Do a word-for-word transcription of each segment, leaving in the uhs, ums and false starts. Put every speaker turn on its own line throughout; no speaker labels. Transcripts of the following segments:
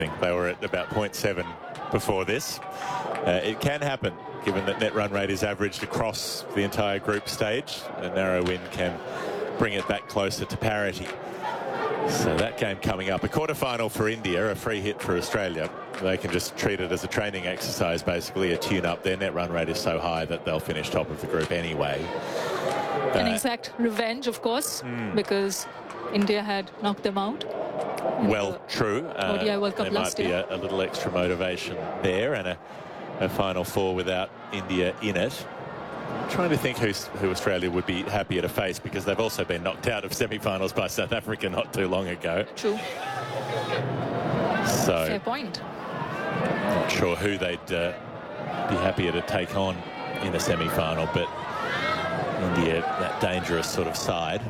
They were at about point seven before this. Uh, it can happen, given that net run rate is averaged across the entire group stage. A narrow win can bring it back closer to parity. So that game coming up. A quarter-final for India, a free hit for Australia. They can just treat it as a training exercise, basically, a tune-up. Their net run rate is so high that they'll finish top of the group anyway.
An
Uh,
exact revenge, of course,
mm.
because India had knocked them out.
Well, true. Uh,
O D I World Cup
there
last
might be
year.
a, a little extra motivation there, and a, a Final Four without India in it. I'm trying to think who's, who Australia would be happier to face, because they've also been knocked out of semi-finals by South Africa not too long ago.
True.
So,
Fair point.
not sure who they'd uh, be happier to take on in a semi-final, but India, that dangerous sort of side.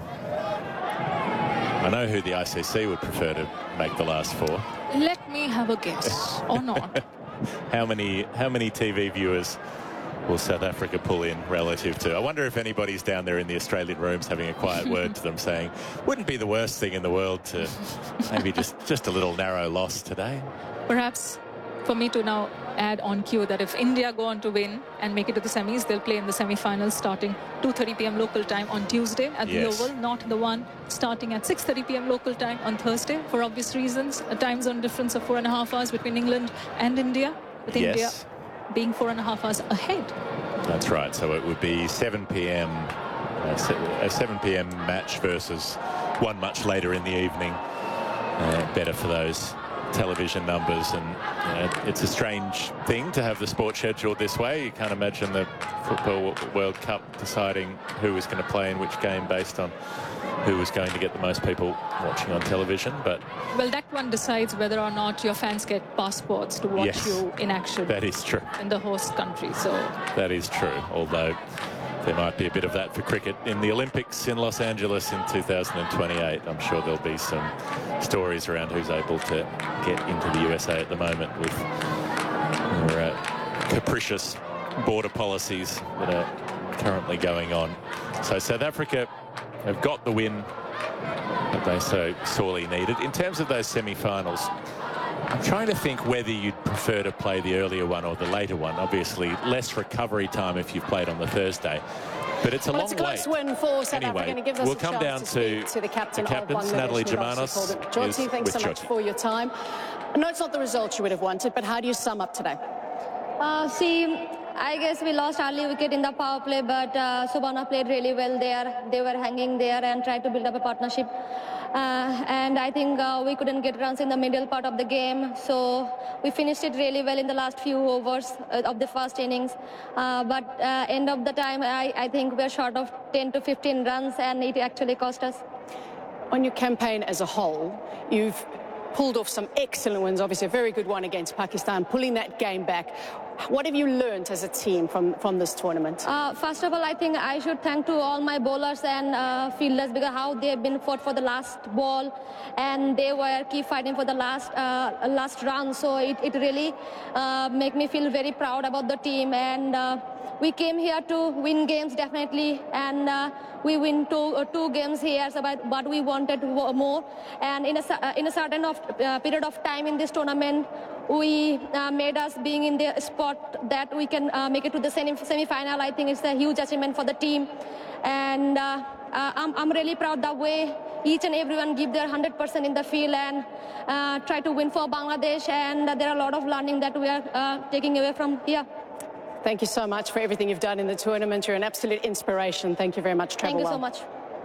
I know who the I C C would prefer to make the last four.
Let me have a guess, or not.
How many how many T V viewers will South Africa pull in relative to? I wonder if anybody's down there in the Australian rooms having a quiet word to them, saying, wouldn't be the worst thing in the world to maybe just, just a little narrow loss today.
Perhaps for me to now add on cue that if India go on to win and make it to the semis, they'll play in the semi-finals starting two thirty p m local time on Tuesday at
Yes.
the Oval, not the one starting at six thirty p m local time on Thursday, for obvious reasons. A time zone difference of four and a half hours between England and India, with
Yes.
India being four and a half hours ahead.
That's right. So it would be seven p m uh, se- a seven p m match versus one much later in the evening. Uh, better for those television numbers, and you know, it's a strange thing to have the sport scheduled this way. You can't imagine the Football World Cup deciding who was going to play in which game based on who was going to get the most people watching on television. But
Well, that one decides whether or not your fans get passports to watch
Yes,
you in action
that is true.
in the host country. So
That is true, although there might be a bit of that for cricket in the Olympics in Los Angeles in two thousand twenty-eight. I'm sure there'll be some stories around who's able to get into the U S A at the moment with their uh, capricious border policies that are currently going on. So South Africa have got the win that they so sorely needed. In terms of those semi-finals, I'm trying to think whether you'd prefer to play the earlier one or the later one. Obviously, less recovery time if you've played on the Thursday. But it's a
well,
long
it's a close
wait.
win for South
Anyway,
Africa, and it gives us
we'll
a
come
chance
down
to
to
speak to the captain
the captains,
of
Natalie
Bangladesh.
Germanos
Jyoti,
is
thanks so
with
much
Jyoti.
for your time. I know it's not the result you would have wanted, but how do you sum up today?
Uh, see, I guess we lost early wicket in the power play, but uh, Subhana played really well there. They were hanging there and tried to build up a partnership. Uh, and I think uh, we couldn't get runs in the middle part of the game. So we finished it really well in the last few overs uh, of the first innings. Uh, but uh, end of the time, I, I think we're short of ten to fifteen runs, and it actually cost us.
On your campaign as a whole, you've pulled off some excellent wins, obviously a very good one against Pakistan, pulling that game back. What have you learned as a team from, from this tournament?
Uh, first of all, I think I should thank to all my bowlers and uh, fielders, because how they have been fought for the last ball, and they were keep fighting for the last uh, last round. So it, it really uh, make me feel very proud about the team. And uh, we came here to win games, definitely, and uh, we win two uh, two games here. So but, but we wanted more, and in a uh, in a certain of uh, period of time in this tournament, we uh, made us being in the spot that we can uh, make it to the semi-final. I think it's a huge achievement for the team, and uh, uh, I'm, I'm really proud that way each and everyone give their one hundred percent in the field and uh, try to win for Bangladesh, and uh, there are a lot of learning that we are uh, taking away from here.
Thank you so much for everything you've done in the tournament. You're an absolute inspiration. Thank you very much, Trevor.
Thank you
well.
so much.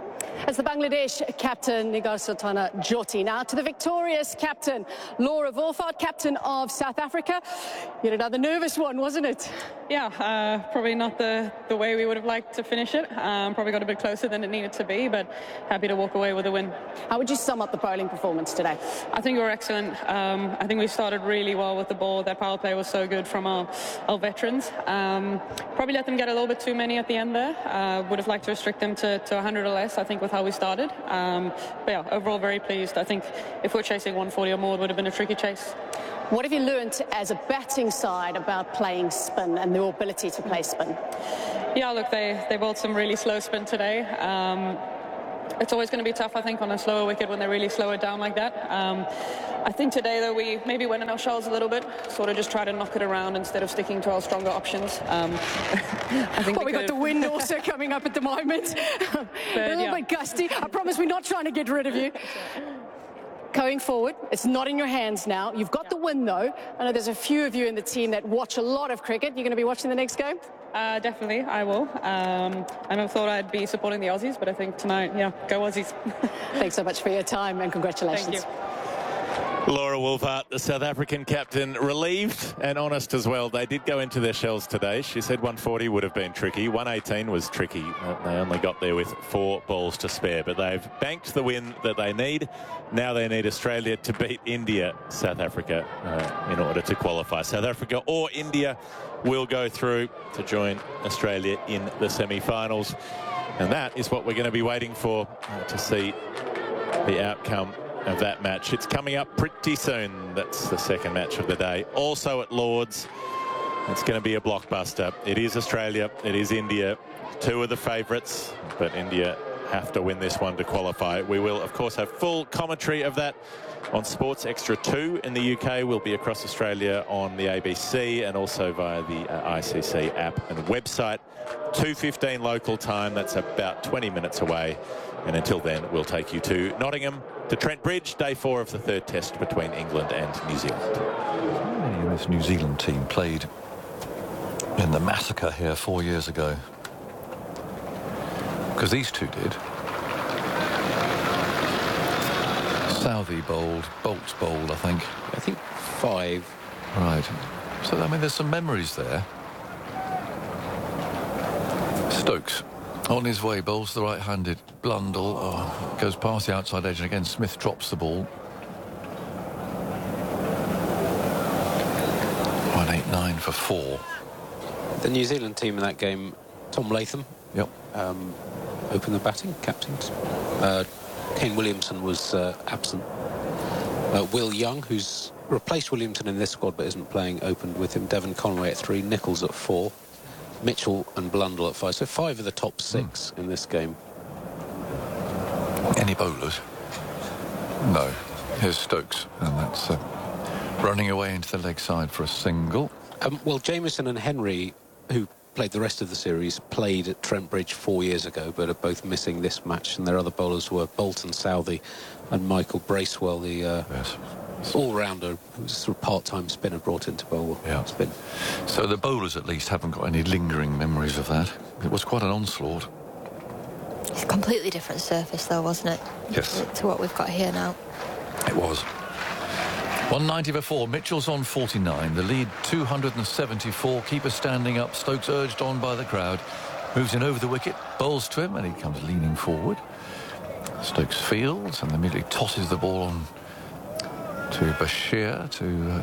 As the Bangladesh captain, Nigar Sultana Jyoti. Now to the victorious captain, Laura Wolfhard, captain of South Africa. Yet another nervous one, wasn't it?
Yeah, uh, probably not the, the way we would have liked to finish it. Um, probably got a bit closer than it needed to be, but happy to walk away with a win.
How would you sum up the bowling performance today?
I think we were excellent. Um, I think we started really well with the ball. That power play was so good from our, our veterans. Um, probably let them get a little bit too many at the end there. Uh, would have liked to restrict them to, to one hundred or less, I think, with how we started. Um, but yeah, overall very pleased. I think if we're chasing one forty or more, it would have been a tricky chase.
What have you learned as a batting side about playing spin and their ability to play spin?
Yeah, look, they, they bowled some really slow spin today. Um, it's always going to be tough, I think, on a slower wicket when they really slow it down like that. Um, I think today, though, we maybe went in our shells a little bit, sort of just try to knock it around instead of sticking to our stronger options. Um, I think
well, we, we got the wind also coming up at the moment.
But,
a little
yeah.
bit gusty. I promise we're not trying to get rid of you. Going forward, it's not in your hands now. You've got the win, though. I know there's a few of you in the team that watch a lot of cricket. You're going to be watching the next game?
Uh, definitely, I will. Um, I never thought I'd be supporting the Aussies, but I think tonight, yeah, go Aussies.
Thanks so much for your time and congratulations.
Thank you.
Laura Wolvaardt, the South African captain, relieved and honest as well. They did go into their shells today. She said one forty would have been tricky. one eighteen was tricky. They only got there with four balls to spare, but they've banked the win that they need. Now they need Australia to beat India, South Africa, uh, in order to qualify. South Africa or India will go through to join Australia in the semi-finals. And that is what we're going to be waiting for uh, to see the outcome of that match. It's coming up pretty soon. That's the second match of the day. Also at Lord's, it's going to be a blockbuster. It is Australia, it is India, two of the favourites, but India have to win this one to qualify. We will, of course, have full commentary of that on Sports Extra two in the U K. We'll be across Australia on the A B C and also via the uh, I C C app and website. two fifteen local time, that's about twenty minutes away. And until then, we'll take you to Nottingham, to Trent Bridge, day four of the third test between England and New Zealand.
Yeah, this New Zealand team played in the massacre here four years ago. Because these two did. Southey bowled, Bolts bowled, I think.
I think five.
Right. So, I mean, there's some memories there. Stokes. On his way, bowls the right-handed Blundell. Oh, goes past the outside edge, and again Smith drops the ball. one eight nine for four.
The New Zealand team in that game, Tom Latham.
Yep.
Um, opened the batting, captains. Uh, Kane Williamson was uh, absent. Uh, Will Young, who's replaced Williamson in this squad but isn't playing, opened with him. Devon Conway at three, Nichols at four. Mitchell and Blundell at five. So five of the top six mm. in this game.
Any bowlers? No. Here's Stokes, and that's uh, running away into the leg side for a single.
Um, well, Jamieson and Henry, who played the rest of the series, played at Trent Bridge four years ago, but are both missing this match. And their other bowlers were Bolton Southey and Michael Bracewell, the uh, yes. all-rounder, who's sort of part-time spinner brought into bowl
yeah.
spin.
So the bowlers at least haven't got any lingering memories of that. It was quite an onslaught.
It's a completely different surface, though, wasn't it?
Yes.
To what we've got here now.
It was. one ninety for four. Mitchell's on forty-nine. The lead two hundred seventy-four. Keeper standing up. Stokes urged on by the crowd. Moves in over the wicket. Bowls to him, and he comes leaning forward. Stokes fields and immediately tosses the ball on to Bashir to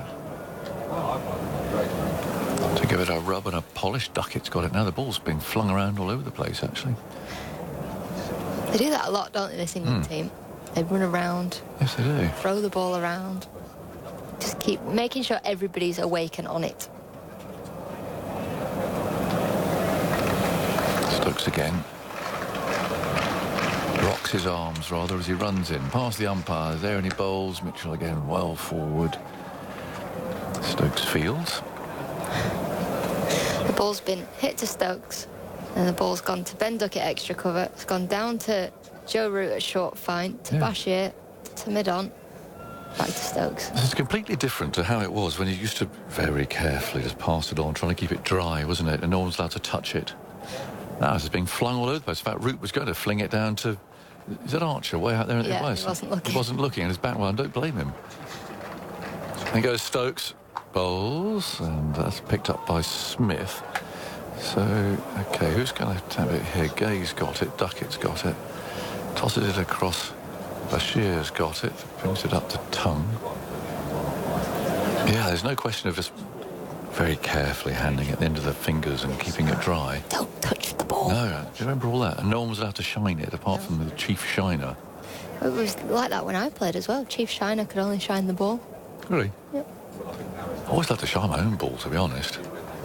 uh, to give it a rub and a polish. Duckett's got it now. The ball's being flung around all over the place, actually.
They do that a lot, don't they, this England mm. team? They run around.
Yes, they do.
Throw the ball around. Just keep making sure everybody's awake and on it.
Stokes again. Rocks his arms, rather, as he runs in. Past the umpires there, and he bowls. Mitchell again well forward. Stokes fields.
The ball's been hit to Stokes, and the ball's gone to Ben Duckett extra cover. It's gone down to Joe Root at short fine, to yeah. Bashir, to mid-on, back to Stokes.
This is completely different to how it was when you used to very carefully just pass it on, trying to keep it dry, wasn't it? And no one's allowed to touch it. Now it's being flung all over the place. In fact, Root was going to fling it down to... Is that Archer way out there in
yeah,
the place?
he wasn't looking.
He wasn't looking, and his back one. Don't blame him. Then goes Stokes. Bowls, and that's picked up by Smith. So, OK, who's going to tap it here? Gay's got it. Duckett's got it. Tosses it across. Bashir's got it. Brings it up to Tongue. Yeah, there's no question of just very carefully handing it at the end of the fingers and keeping it dry.
Don't touch the ball.
No, do you remember all that? And no one was allowed to shine it, apart no. from the chief shiner.
It was like that when I played as well. Chief shiner could only shine the ball.
Really?
Yep.
I always like to shine my own ball, to be honest.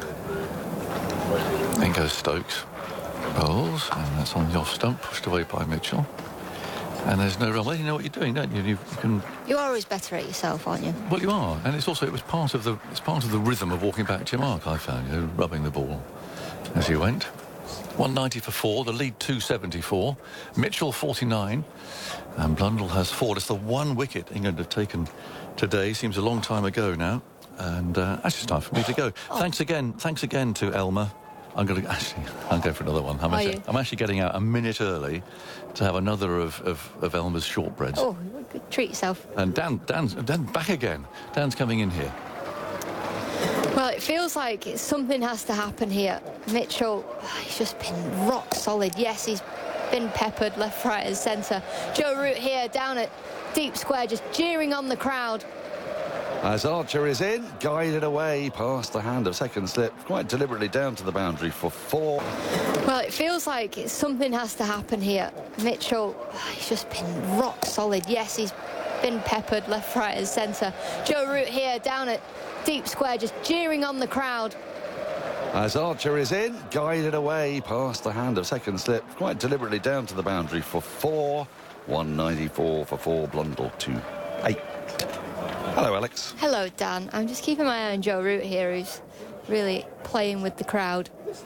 Then goes Stokes. Bowls, and that's on the off stump, pushed away by Mitchell. And there's no run. Well, you know what you're doing, don't you? You can.
You're always better at yourself, aren't you?
Well, you are, and it's also it was part of the it's part of the rhythm of walking back to your mark. I found, you know, rubbing the ball as you went. one ninety for four. The lead two seventy-four. Mitchell forty-nine, and Blundell has four. It's the one wicket England have taken today. Seems a long time ago now, and uh, that's just time for me to go.
Oh.
Thanks again. Thanks again to Elmer. I'm going to actually. I'll go for another one. I'm,
Are
actually,
you?
I'm actually getting out a minute early to have another of, of, of Elmer's shortbreads.
Oh, treat yourself.
And Dan, Dan's, Dan's back again. Dan's coming in here.
Well, it feels like something has to happen here. Mitchell, he's just been rock solid. Yes, he's been peppered left, right and centre. Joe Root here down at deep square, just jeering on the crowd.
As Archer is in, guided away past the hand of second slip, quite deliberately down to the boundary for four.
Well, it feels like something has to happen here. Mitchell, he's just been rock solid. Yes, he's been peppered left, right and centre. Joe Root here down at deep square, just jeering on the crowd.
As Archer is in, guided away past the hand of second slip, quite deliberately down to the boundary for four. one ninety-four for four, Blundell to eight. Hello, Alex.
Hello, Dan. I'm just keeping my eye on Joe Root here, who's really playing with the crowd.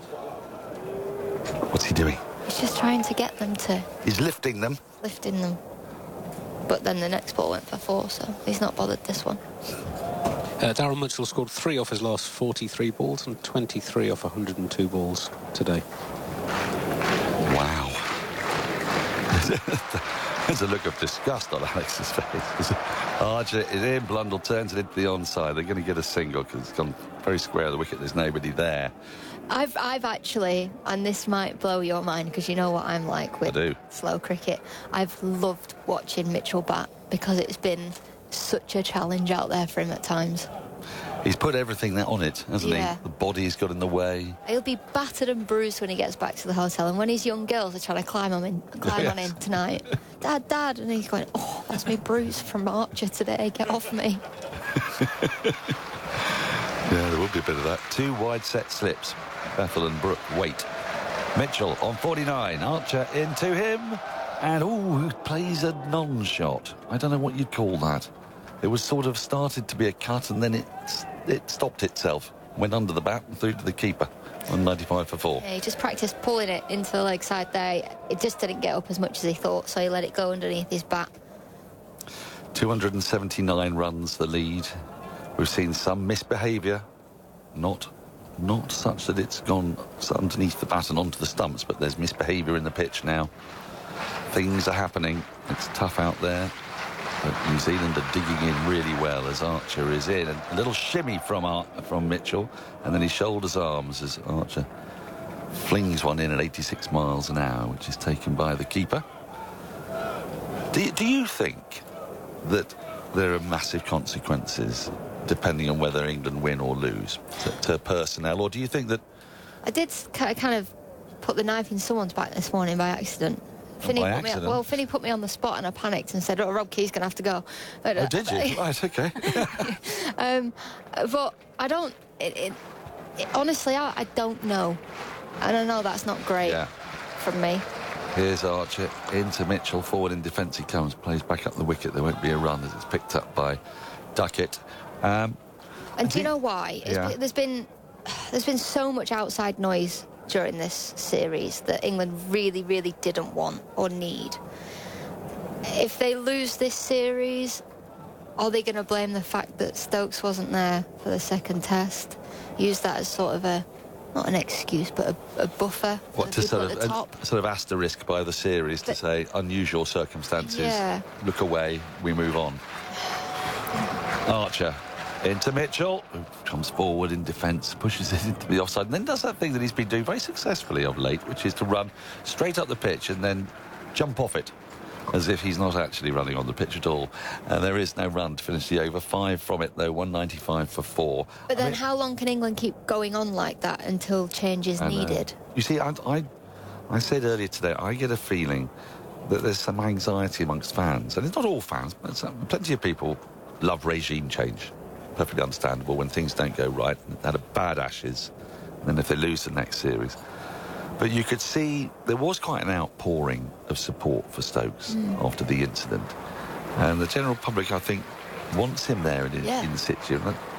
What's he doing?
He's just trying to get them to...
He's lifting them.
Lifting them. But then the next ball went for four, so he's not bothered this one.
Uh, Darren Mitchell scored three off his last forty-three balls and twenty-three off one hundred and two balls today.
Wow. There's a look of disgust on Alex's face. Archer is in, Blundell turns it into the onside. They're going to get a single because it's gone very square of the wicket. There's nobody there.
I've, I've actually, and this might blow your mind because you know what I'm like with
I do.
slow cricket. I've loved watching Mitchell bat because it's been such a challenge out there for him at times.
He's put everything on it, hasn't
Yeah.
he? The body's got in the way.
He'll be battered and bruised when he gets back to the hotel, and when his young girls are trying to climb on him, climb on
Yes.
him tonight, Dad, Dad, and he's going, oh, that's me bruise from Archer today, get off me.
Yeah, there will be a bit of that. Two wide set slips. Bethel and Brook wait. Mitchell on forty-nine. Archer into him. And, oh, plays a non-shot. I don't know what you'd call that. It was sort of started to be a cut and then it, it stopped itself. Went under the bat and through to the keeper. one ninety-five for four.
Yeah, he just practiced pulling it into the leg side there. It just didn't get up as much as he thought, so he let it go underneath his bat.
two hundred and seventy-nine runs the lead. We've seen some misbehaviour. Not not such that it's gone underneath the bat and onto the stumps, but there's misbehaviour in the pitch now. Things are happening. It's tough out there. But New Zealand are digging in really well as Archer is in. A little shimmy from Ar from Mitchell, and then he shoulders arms as Archer flings one in at eighty-six miles an hour, which is taken by the keeper. Do you, do you think that there are massive consequences depending on whether England win or lose to, to personnel, or do you think that...
I did kind of put the knife in someone's back this morning by accident. Finney
by
put
accident?
Me, well, Finney put me on the spot and I panicked and said, oh, Rob Key's going to have to go. But,
Oh, did you? Right, OK.
um, but I don't... It, it, it, honestly, I, I don't know. And I know that's not great
Yeah.
from me.
Here's Archer into Mitchell. Forward in defence he comes. Plays back up the wicket. There won't be a run as it's picked up by Duckett. Um,
And do you know why? It's
Yeah.
been, there's been there's been so much outside noise during this series that England really, really didn't want or need. If they lose this series, are they going to blame the fact that Stokes wasn't there for the second test? Use that as sort of a, not an excuse, but a, a buffer for
What
the
to
people
sort
at
of
the
a,
top?
sort of asterisk by the series to
But-
say unusual circumstances.
Yeah.
Look away. We move on. Archer into Mitchell, who comes forward in defence, pushes it into the offside, and then does that thing that he's been doing very successfully of late, which is to run straight up the pitch and then jump off it, as if he's not actually running on the pitch at all. And there is no run to finish the over. Five from it, though, one ninety-five for four.
But then
I mean,
how long can England keep going on like that until change is
I know.
needed?
You see, I, I, I said earlier today, I get a feeling that there's some anxiety amongst fans, and it's not all fans, but some, plenty of people love regime change. Perfectly understandable when things don't go right. They had a bad Ashes, and then if they lose the next series. But you could see there was quite an outpouring of support for Stokes mm. after the incident. And the general public, I think, wants him there in,
yeah.
in situ.